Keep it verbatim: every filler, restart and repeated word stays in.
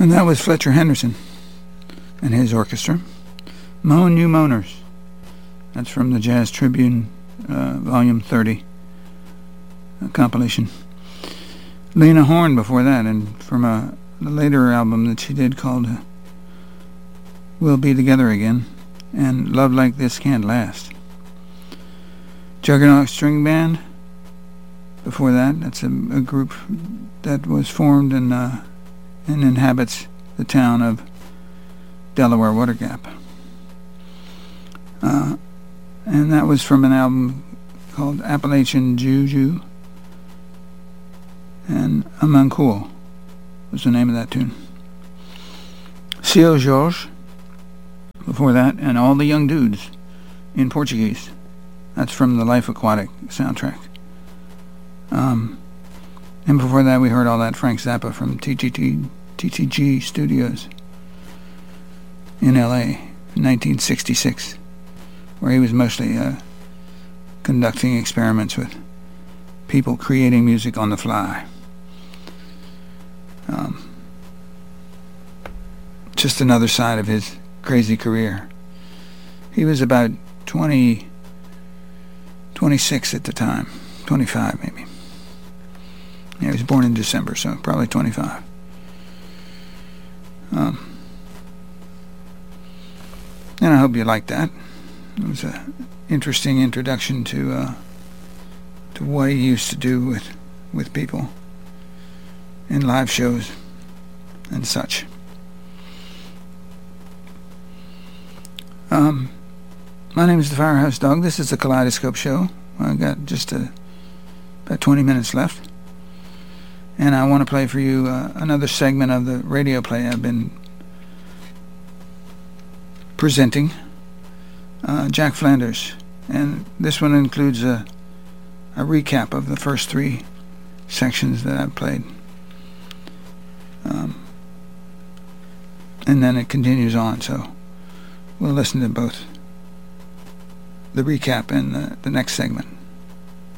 And that was Fletcher Henderson and his orchestra. Moan You Moaners. That's from the Jazz Tribune, uh, Volume thirty uh, compilation. Lena Horne before that, and from a, a later album that she did called uh, We'll Be Together Again, and Love Like This Can't Last. Juggernaut String Band before that. That's a, a group that was formed and, uh, and inhabits the town of Delaware Water Gap. Uh, and that was from an album called Appalachian Juju, and Amancool was the name of that tune. Seu Jorge before that, and All the Young Dudes in Portuguese. That's from the Life Aquatic soundtrack. Um, and before that we heard all that Frank Zappa from T T T, T T G Studios in L A in nineteen sixty-six, where he was mostly uh, conducting experiments with people creating music on the fly. Um, just another side of his crazy career. He was about twenty, twenty-six at the time, twenty-five maybe. Yeah, he was born in December, so probably twenty-five. Um, and I hope you liked that. It was an interesting introduction to uh, to what he used to do with with people in live shows and such. Um, my name is the Firehouse Dog. This is the Kaleidoscope Show. I've got just a, about twenty minutes left, and I want to play for you uh, another segment of the radio play I've been presenting, uh, Jack Flanders, and this one includes a, a recap of the first three sections that I've played, um, and then it continues on, so we'll listen to both the recap and the, the next segment.